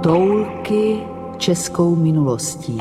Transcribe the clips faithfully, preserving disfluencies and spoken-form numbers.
Toulky českou minulostí.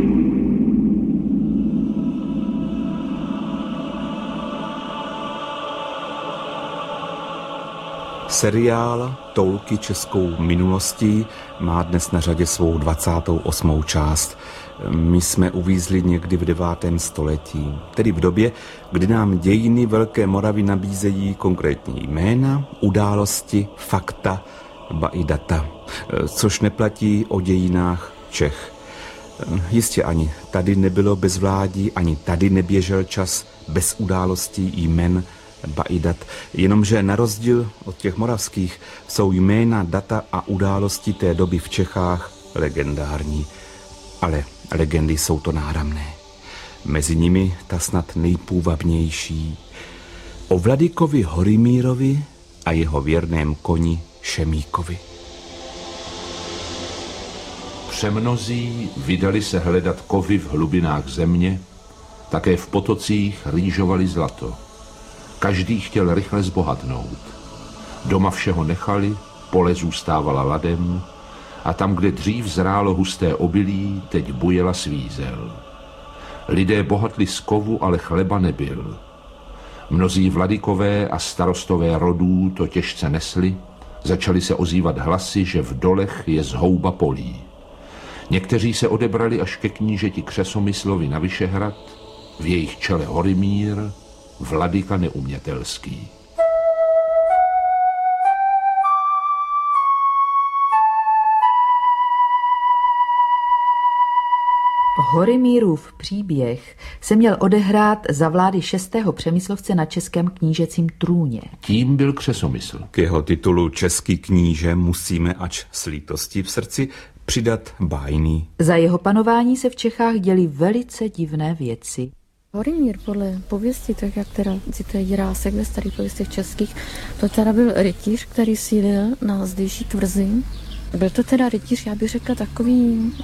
Seriál Toulky českou minulostí má dnes na řadě svou dvacátou osmou část. My jsme uvízli někdy v devátém století, tedy v době, kdy nám dějiny Velké Moravy nabízejí konkrétní jména, události, fakta, ba i data, což neplatí o dějinách Čech. Jistě ani tady nebylo bezvládí, ani tady neběžel čas bez událostí, jmen, ba i dat. Jenomže na rozdíl od těch moravských jsou jména, data a události té doby v Čechách legendární. Ale legendy jsou to náramné. Mezi nimi ta snad nejpůvabnější. O Vladykovi Horimírovi a jeho věrném koni Šemíkovi. Přemnozí vydali se hledat kovy v hlubinách země, také v potocích rýžovali zlato. Každý chtěl rychle zbohatnout. Doma všeho nechali, pole zůstávala ladem a tam, kde dřív zrálo husté obilí, teď bujela svízel. Lidé bohatli z kovu, ale chleba nebyl. Mnozí vladykové a starostové rodů to těžce nesli, začali se ozývat hlasy, že v dolech je zhouba polí. Někteří se odebrali až ke knížeti Křesomyslovi na Vyšehrad, v jejich čele Horimír, Vladyka neumětelský. Horimírův příběh se měl odehrát za vlády šestého Přemyslovce na českém knížecím trůně. Tím byl Křesomysl. K jeho titulu Český kníže musíme, ač s lítostí v srdci, přidat bájný. Za jeho panování se v Čechách děly velice divné věci. Horimír podle pověsti, tak jak teda cituje Jirásek ve starých pověstech českých, to teda byl rytíř, který sídlil na zdejší tvrzi. Byl to teda rytíř, já bych řekla, takový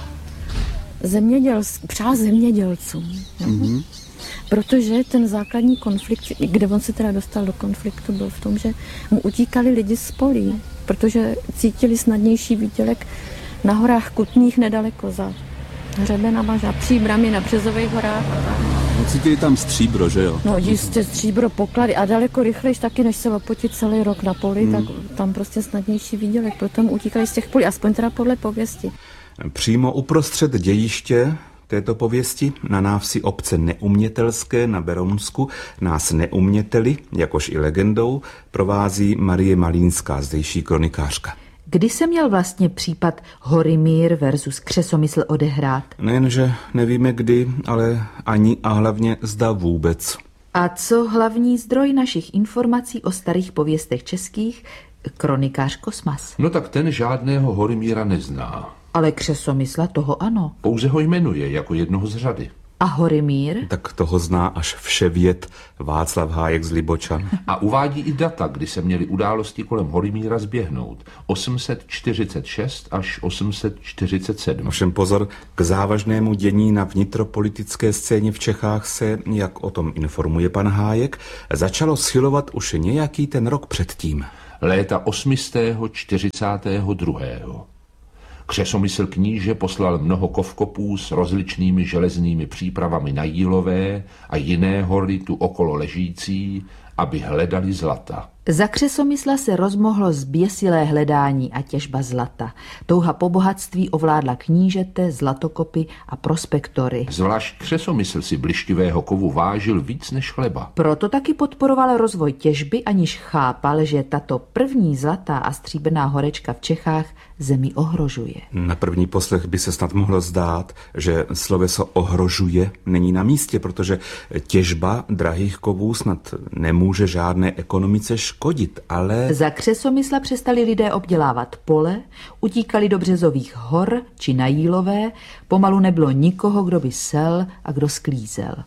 zemědělský, přál zemědělcům. Mm-hmm. Protože ten základní konflikt, kde on se teda dostal do konfliktu, byl v tom, že mu utíkali lidi z polí, protože cítili snadnější výdělek na horách Kutných nedaleko za hřebenama, za Příbrami na Březových horách. Cítili tam stříbro, že jo? No jistě, stříbro, poklady a daleko rychlejš taky, než se opotit celý rok na poli, hmm. tak tam prostě snadnější výdělek, proto mu utíkali z těch polí, aspoň teda podle pověsti. Přímo uprostřed dějiště této pověsti na návsi obce Neumětelské na Berounsku nás neuměteli, jakož i legendou, provází Marie Malínská, zdejší kronikářka. Kdy se měl vlastně případ Horimír versus Křesomysl odehrát? Nejenže nevíme kdy, ale ani a hlavně zda vůbec. A co hlavní zdroj našich informací o starých pověstech českých, kronikář Kosmas? No tak ten žádného Horimíra nezná. Ale Křesomysla toho ano. Pouze ho jmenuje jako jednoho z řady. A Horimír? Tak toho zná až vševěd Václav Hájek z Libočan. A uvádí i data, kdy se měly události kolem Horimíra zběhnout. osm set čtyřicet šest až osm set čtyřicet sedm. Ovšem pozor, k závažnému dění na vnitropolitické scéně v Čechách se, jak o tom informuje pan Hájek, začalo schylovat už nějaký ten rok předtím. Léta osmistého čtyřicátého druhého. Křesomysl kníže poslal mnoho kovkopů s rozličnými železnými přípravami na Jílové a jiné hory tu okolo ležící, aby hledali zlata. Za Křesomysla se rozmohlo zběsilé hledání a těžba zlata. Touha po bohatství ovládla knížete, zlatokopy a prospektory. Zvlášť Křesomysl si blištivého kovu vážil víc než chleba. Proto taky podporoval rozvoj těžby, aniž chápal, že tato první zlatá a stříbrná horečka v Čechách zemi ohrožuje. Na první poslech by se snad mohlo zdát, že sloveso ohrožuje není na místě, protože těžba drahých kovů snad nemůže žádné ekonomice škodit, ale... Za Křesomysla přestali lidé obdělávat pole, utíkali do Březových hor či na Jílové, pomalu nebylo nikoho, kdo by sel a kdo sklízel.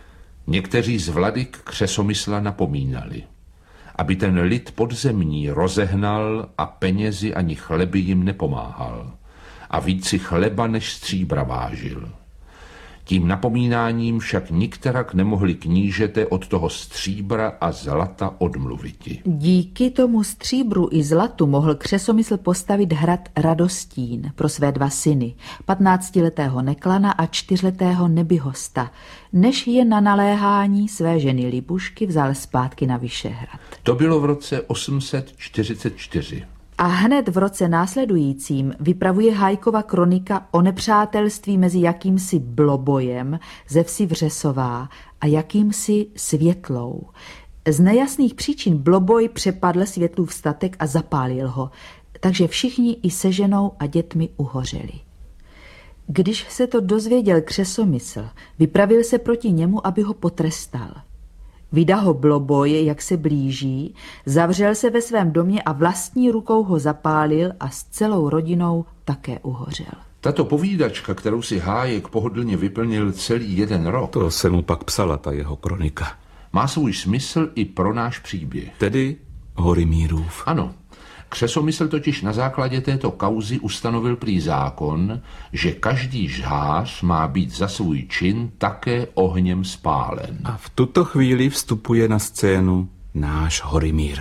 Někteří z vladyk Křesomysla napomínali, aby ten lid podzemní rozehnal a penězi ani chleby jim nepomáhal a víc si chleba než stříbra vážil. Tím napomínáním však nikterak nemohli knížete od toho stříbra a zlata odmluviti. Díky tomu stříbru i zlatu mohl Křesomysl postavit hrad Radostín pro své dva syny, patnáctiletého Neklana a čtyřletého Nebyhosta, než je na naléhání své ženy Libušky vzal zpátky na Vyšehrad. To bylo v roce osm set čtyřicet čtyři. A hned v roce následujícím vypravuje Hájkova kronika o nepřátelství mezi jakýmsi Blobojem ze vsi Vřesová a jakýmsi Světlou. Z nejasných příčin Bloboj přepadl Světlův statek a zapálil ho, takže všichni i se ženou a dětmi uhořeli. Když se to dozvěděl Křesomysl, vypravil se proti němu, aby ho potrestal. Vida ho Bloboj, jak se blíží, zavřel se ve svém domě a vlastní rukou ho zapálil a s celou rodinou také uhořel. Tato povídačka, kterou si Hájek pohodlně vyplnil celý jeden rok, To se mu pak psala ta jeho kronika. má svůj smysl i pro náš příběh. Tedy Horimírův. Ano, Křesomysl totiž na základě této kauzy ustanovil prý zákon, že každý žhář má být za svůj čin také ohněm spálen. A v tuto chvíli vstupuje na scénu náš Horimír.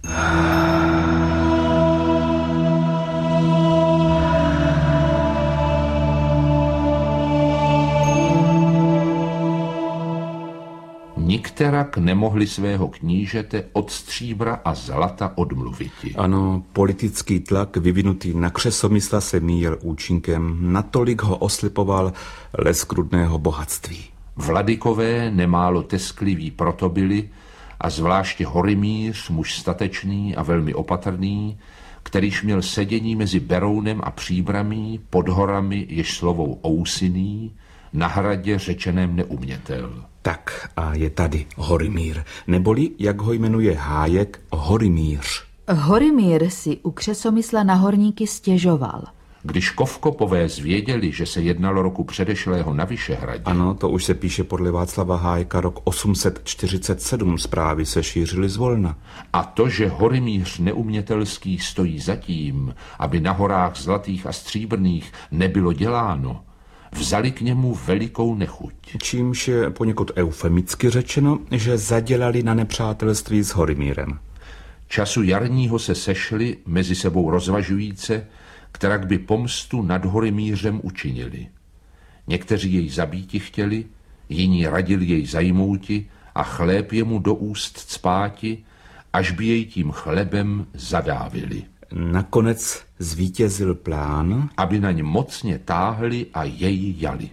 Nikterak nemohli svého knížete od stříbra a zlata odmluviti. Ano, politický tlak vyvinutý na Křesomysla se míjel účinkem, natolik ho oslipoval leskrudného bohatství. Vladykové nemálo teskliví proto byli, a zvláště Horimíř, muž statečný a velmi opatrný, kterýž měl sedění mezi Berounem a Příbramí, pod horami, jež slovou Ousiný, na hradě řečeném Neumětel. Tak a je tady Horimír, neboli, jak ho jmenuje Hájek, Horimíř. Horimír si u Křesomysla na horníky stěžoval. Když Kovkopové zvěděli, že se jednalo roku předešlého na Vyšehradě, Ano, to už se píše podle Václava Hájka rok osm set čtyřicet sedm, zprávy se šířily zvolna. a to, že Horimíř Neumětelský stojí zatím, aby na horách zlatých a stříbrných nebylo děláno, vzali k němu velikou nechuť. Čímž je poněkud eufemicky řečeno, že zadělali na nepřátelství s Horimírem. Času jarního se sešli, mezi sebou rozvažujíce, kterak by pomstu nad Horimířem učinili. Někteří jej zabíti chtěli, jiní radili jej zajmouti a chléb jemu do úst cpáti, až by jej tím chlebem zadávili. Nakonec zvítězil plán, Aby na ně mocně táhli a jej jali.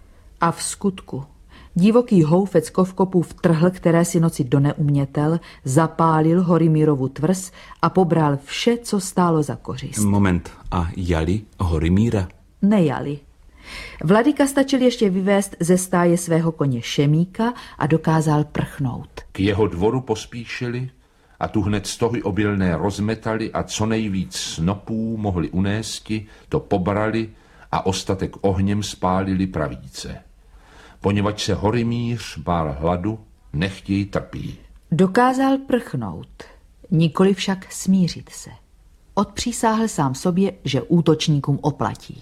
A v skutku divoký houfec Kovkopů vtrhl které si noci do Neumětel, zapálil Horimírovu tvrz a pobral vše, co stálo za kořist. moment, a jali Horimíra. Nejali. Vladyka stačil ještě vyvést ze stáje svého koně Šemíka a dokázal prchnout. K jeho dvoru pospíšili a tu hned stohy obilné rozmetali a co nejvíc snopů mohli unésti, to pobrali a ostatek ohněm spálili pravíce. Poněvadž se Horimíř bál hladu, nechť jej trpí. Dokázal prchnout, nikoli však smířit se. Odpřísáhl sám sobě, že útočníkům oplatí.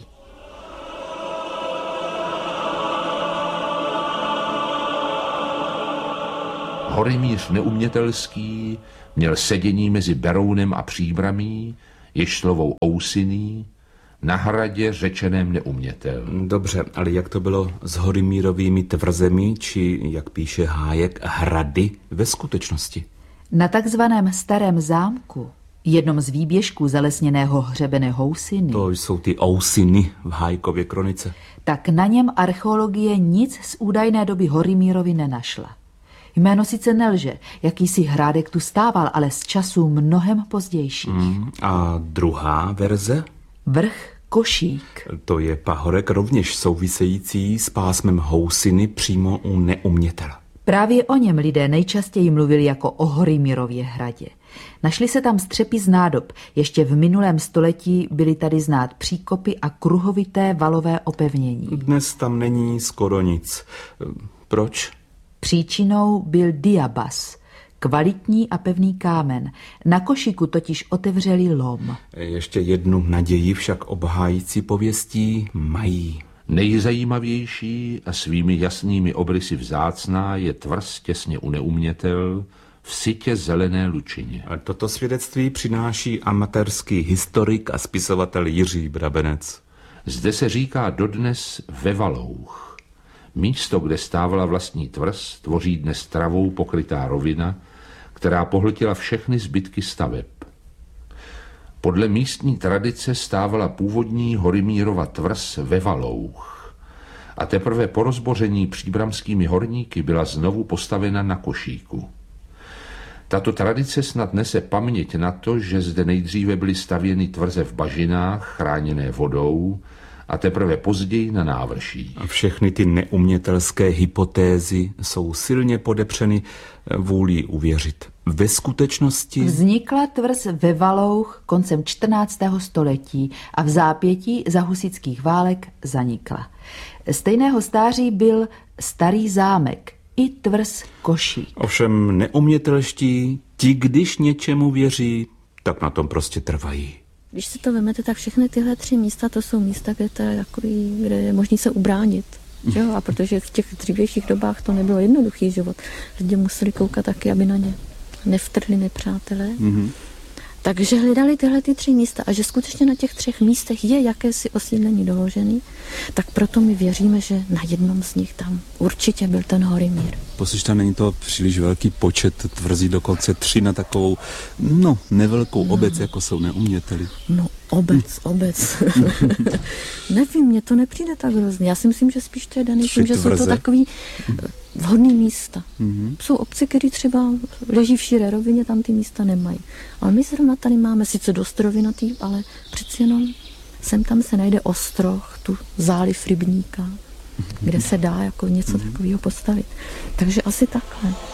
Horimíř Neumětelský měl sedění mezi Berounem a Příbramí, jež slovou Ousiný, na hradě řečeném Neumětel. Dobře, ale jak to bylo s Horimírovými tvrzemi, či, jak píše Hájek, hrady ve skutečnosti? Na takzvaném Starém zámku, jednom z výběžků zalesněného hřebene Housiny, To jsou ty Ousiny v Hájkově kronice. tak na něm archeologie nic z údajné doby Horimírovi nenašla. Jméno sice nelže, jakýsi hrádek tu stával, ale z časů mnohem pozdějších. Mm, a druhá verze? Vrch Košík. To je pahorek rovněž související s pásmem Housiny přímo u Neumětela. Právě o něm lidé nejčastěji mluvili jako o Horimírově hradě. Našli se tam střepy z nádob. Ještě v minulém století byly tady znát příkopy a kruhovité valové opevnění. Dnes tam není skoro nic. Proč? Příčinou byl diabas, kvalitní a pevný kámen. Na Košíku totiž otevřeli lom. Ještě jednu naději však obhájící pověstí mají. Nejzajímavější a svými jasnými obrysy vzácná je tvrz těsně u Neumětel v sytě zelené lučině. A toto svědectví přináší amatérský historik a spisovatel Jiří Brabenec. Zde se říká dodnes Ve Valouch. Místo, kde stávala vlastní tvrz, tvoří dnes travou pokrytá rovina, která pohltila všechny zbytky staveb. Podle místní tradice stávala původní Horymírova tvrz Ve Valouch a teprve po rozboření příbramskými horníky byla znovu postavena na košíku. Tato tradice snad nese paměť na to, že zde nejdříve byly stavěny tvrze v bažinách, chráněné vodou, a teprve později na návrší. A všechny ty neumětelské hypotézy jsou silně podepřeny vůlí uvěřit. Ve skutečnosti vznikla tvrz Ve Valouch koncem čtrnáctého století a v zápětí za husitských válek zanikla. Stejného stáří byl starý zámek i tvrz Košík. ovšem neumětelští, ti, když něčemu věří, tak na tom prostě trvají. Když si to vemete, tak všechny tyhle tři místa, to jsou místa, kde, to je takový, kde je možný se ubránit. Že jo? A protože v těch dřívějších dobách to nebylo jednoduchý život, lidi museli koukat taky, aby na ně nevtrhli nepřátelé. Mm-hmm. Takže hledali tyhle ty tři místa a že skutečně na těch třech místech je jakési osídlení doložený, tak proto my věříme, že na jednom z nich tam určitě byl ten Horymír. Poslyšte, není to příliš velký počet tvrzí, dokonce tři na takovou, no, nevelkou no. obec, jako jsou Neuměteli. No, obec, obec. Nevím, mně to nepřijde tak hrozně. Já si myslím, že spíš to je daný tím, že jsou to takový vhodný místa. Mm-hmm. Jsou obce, které třeba leží v širé rovině, tam ty místa nemají. Ale my zrovna tady máme sice dost rovinatý, ale přeci jenom sem tam se najde ostroh, tu záliv rybníka, mm-hmm. kde se dá jako něco mm-hmm. takového postavit. Takže asi takhle.